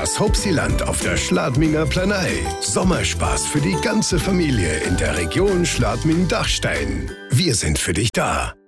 das Hopsiland auf der Schladminger Planei. Sommerspaß für die ganze Familie in der Region Schladming-Dachstein. Wir sind für dich da.